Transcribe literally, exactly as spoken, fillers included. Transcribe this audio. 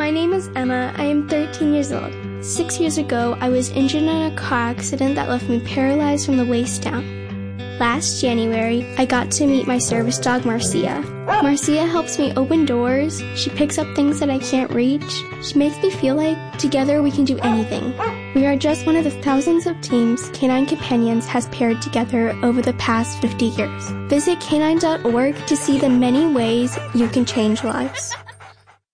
My name is Emma. I am thirteen years old. Six years ago, I was injured in a car accident that left me paralyzed from the waist down. Last January, I got to meet my service dog, Marcia. Marcia helps me open doors. She picks up things that I can't reach. She makes me feel like together we can do anything. We are just one of the thousands of teams Canine Companions has paired together over the past fifty years. Visit canine dot org to see the many ways you can change lives.